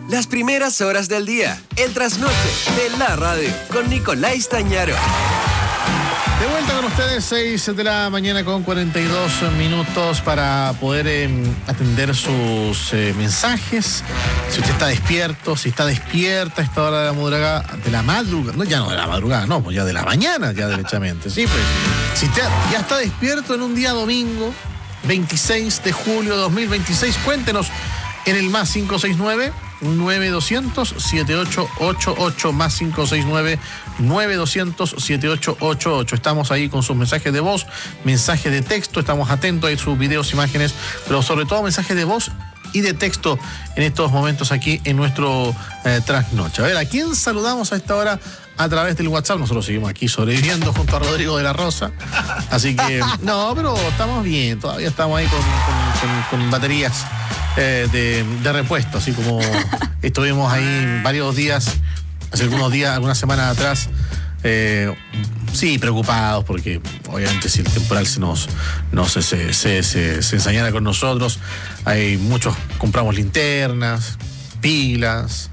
Las primeras horas del día, el trasnoche de la radio, con Nicolás Tañaro. De vuelta con ustedes, 6 de la mañana con 42 minutos para poder atender sus mensajes. Si usted está despierto, si está despierta a esta hora de la madrugada, no, ya no de la madrugada, no, pues ya de la mañana, ya derechamente. Sí, pues, si usted ya está despierto en un día domingo, 26 de julio de 2026, cuéntenos en el más 569-9200-7888, más 569-9200-7888. Estamos ahí con sus mensajes de voz, mensajes de texto, estamos atentos a sus videos, imágenes, pero sobre todo mensajes de voz y de texto en estos momentos aquí en nuestro trasnoche. A ver, ¿a quién saludamos a esta hora a través del WhatsApp? Nosotros seguimos aquí sobreviviendo junto a Rodrigo de la Rosa, así que no, pero estamos bien, todavía estamos ahí con baterías de repuesto, así como estuvimos ahí varios días, hace algunas semanas atrás, sí, preocupados porque obviamente si el temporal se ensañara con nosotros, hay muchos, compramos linternas, pilas,